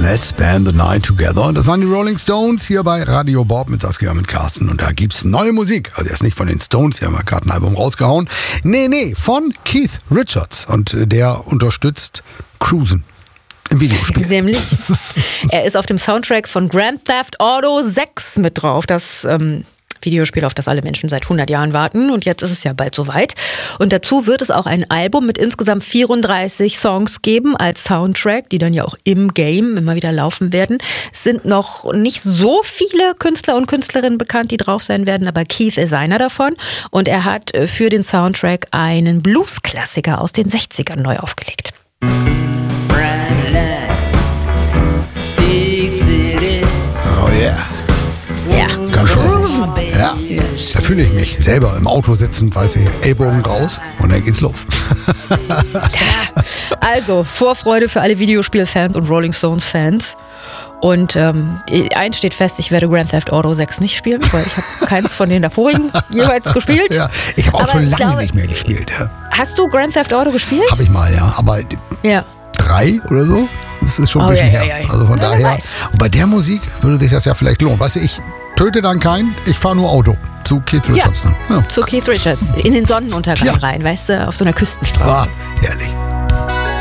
Let's Spend the Night Together. Das waren die Rolling Stones hier bei Radio Bob mit Saskia und mit Carsten. Und da gibt's neue Musik. Also erst nicht von den Stones, die haben ja gerade ein Album rausgehauen. Nee, von Keith Richards. Und der unterstützt Cruisen im Videospiel. Nämlich, er ist auf dem Soundtrack von Grand Theft Auto 6 mit drauf. Das Videospiel, auf das alle Menschen seit 100 Jahren warten. Und jetzt ist es ja bald soweit. Und dazu wird es auch ein Album mit insgesamt 34 Songs geben als Soundtrack, die dann ja auch im Game immer wieder laufen werden. Es sind noch nicht so viele Künstler und Künstlerinnen bekannt, die drauf sein werden, aber Keith ist einer davon. Und er hat für den Soundtrack einen Blues-Klassiker aus den 60ern neu aufgelegt. Oh yeah. Ja. Ganz schön. Ja, da fühle ich mich selber im Auto sitzend, weiß ich, Ellbogen raus und dann geht's los. Also, Vorfreude für alle Videospielfans und Rolling Stones-Fans. Und eins steht fest, ich werde Grand Theft Auto 6 nicht spielen, weil ich habe keins von den davorigen jeweils gespielt. Ja, ich habe auch schon lange nicht mehr gespielt. Ja. Hast du Grand Theft Auto gespielt? Habe ich mal, ja. Aber 3 oder so, das ist schon ein bisschen her. Ja. Also von daher, und bei der Musik würde sich das ja vielleicht lohnen. Weißt du, ich töte dann keinen, ich fahre nur Auto. Zu Keith Richards. Ja, zu Keith Richards. In den Sonnenuntergang rein, weißt du, auf so einer Küstenstraße. Herrlich.